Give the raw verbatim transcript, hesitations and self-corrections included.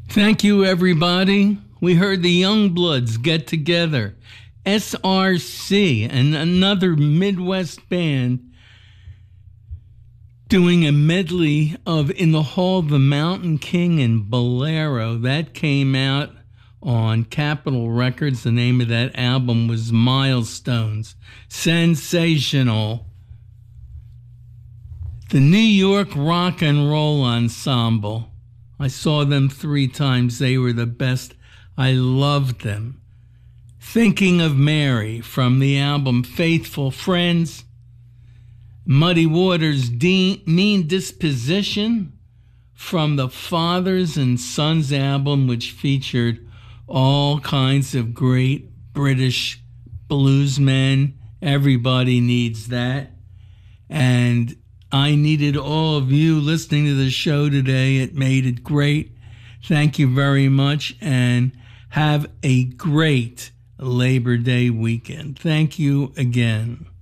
Thank you, everybody. We heard the Youngbloods get together. S R C and another Midwest band doing a medley of In the Hall of the Mountain King and Bolero. That came out on Capitol Records. The name of that album was Milestones. Sensational. The New York Rock and Roll Ensemble. I saw them three times. They were the best. I loved them. Thinking of Mary from the album Faithful Friends. Muddy Waters' De- Mean Disposition from the Fathers and Sons album, which featured all kinds of great British bluesmen. Everybody needs that. And I needed all of you listening to the show today. It made it great. Thank you very much, and have a great Labor Day weekend. Thank you again.